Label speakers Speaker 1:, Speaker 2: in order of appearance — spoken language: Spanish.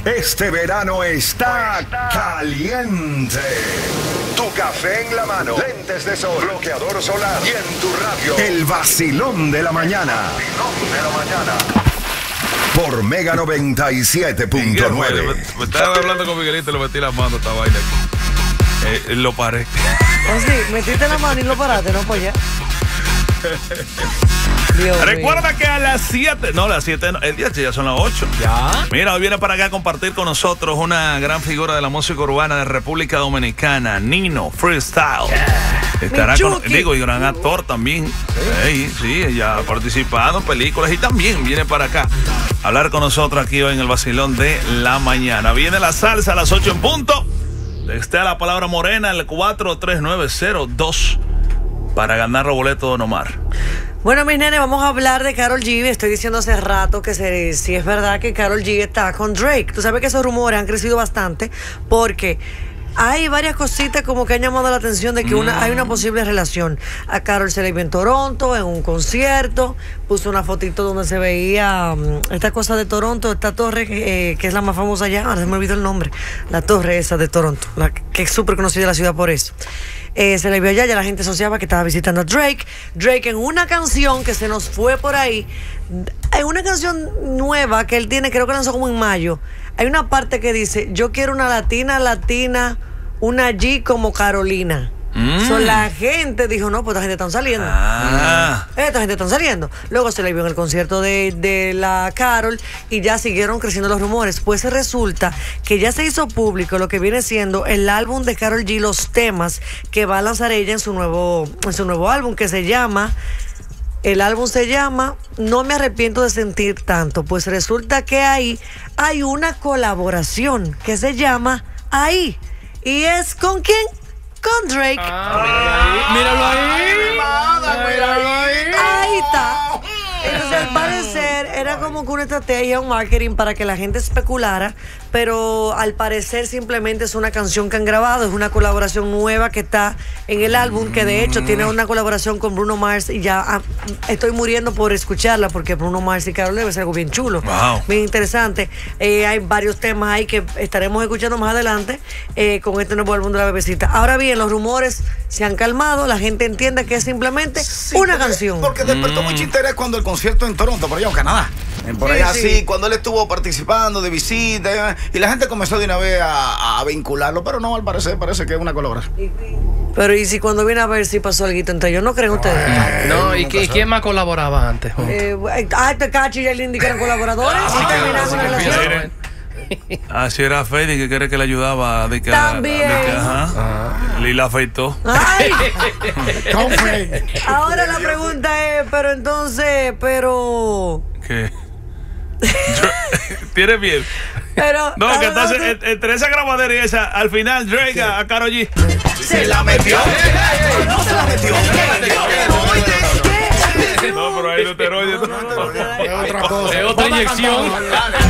Speaker 1: Este verano está caliente. Tu café en la mano, lentes de sol, bloqueador solar y en tu radio. El vacilón de la mañana. Por Mega 97.9.
Speaker 2: Me estaba hablando con Miguelito y le metí la mano a esta vaina aquí. Lo paré.
Speaker 3: ¿Oh, sí? ¿Metiste la mano y lo paraste? No, pues ya.
Speaker 2: Recuerda que a las 7, no, las 7, el día ya son las 8.
Speaker 4: ¿Ya?
Speaker 2: Mira, hoy viene para acá a compartir con nosotros una gran figura de la música urbana de República Dominicana, Nino Freestyle. Estará con, digo, y gran actor también. Sí, ella ha participado en películas y también viene para acá a hablar con nosotros aquí hoy en el vacilón de la mañana. Viene la salsa a las 8 en punto. Textea la palabra morena el 43902 para ganar los boletos de Don Omar.
Speaker 3: Bueno, mis nenes, vamos a hablar de Karol G. Estoy diciendo hace rato que si es verdad que Karol G está con Drake. Tú sabes que esos rumores han crecido bastante porque hay varias cositas como que han llamado la atención de que hay una posible relación. A Karol se le vio en Toronto, en un concierto, puso una fotito donde se veía esta cosa de Toronto, esta torre que es la más famosa allá, ahora se me olvidó el nombre, la torre esa de Toronto, que es súper conocida en la ciudad por eso. Se le vio allá, ya la gente asociaba que estaba visitando a Drake. Drake en una canción que se nos fue por ahí, en una canción nueva que él tiene, creo que lanzó como en mayo, hay una parte que dice, yo quiero una latina, una G como Carolina. La gente dijo, no, pues esta gente están saliendo. Esta gente están saliendo. Luego se le vio en el concierto de la Karol y ya siguieron creciendo los rumores. Pues resulta que ya se hizo público lo que viene siendo el álbum de Karol G, los temas que va a lanzar ella en su nuevo álbum, que se llama... El álbum se llama No me arrepiento de sentir tanto. Pues resulta que ahí hay una colaboración que se llama Ahí. ¿Y es con quién? Con Drake.
Speaker 4: Míralo ahí.
Speaker 3: Ahí está. Entonces, al parecer, era como que una estrategia, un marketing para que la gente especulara, pero al parecer simplemente es una canción que han grabado, es una colaboración nueva que está en el álbum, que de hecho tiene una colaboración con Bruno Mars y ya estoy muriendo por escucharla porque Bruno Mars y Karol debe ser algo bien chulo, bien interesante. Hay varios temas ahí que estaremos escuchando más adelante con este nuevo álbum de la bebecita. Ahora bien, los rumores se han calmado, la gente entiende que es simplemente una canción.
Speaker 5: Porque despertó mucho interés cuando el concierto en Toronto, por allá en Canadá. Por allá sí, cuando él estuvo participando de visita y la gente comenzó de una vez a vincularlo, pero no, al parecer parece que es una colaboración.
Speaker 3: Pero y si cuando viene a ver si pasó algo entre ellos, ¿no creen ustedes?
Speaker 4: No, ¿y quién más colaboraba antes?
Speaker 3: Tecachi y el Indy que eran colaboradores y terminaron una relación.
Speaker 2: Así era Fede, que cree que le ayudaba de que
Speaker 3: también.
Speaker 2: Y la afeitó.
Speaker 3: Ahora la pregunta es, pero entonces,
Speaker 2: ¿qué? ¿Tienes bien?
Speaker 3: Pero
Speaker 2: no, que entonces entre esa grabadera y esa, al final Drake a Karol G
Speaker 5: se la metió. No se la metió.
Speaker 2: No, pero ahí no te rollo.
Speaker 5: Es otra cosa.
Speaker 4: Es otra inyección.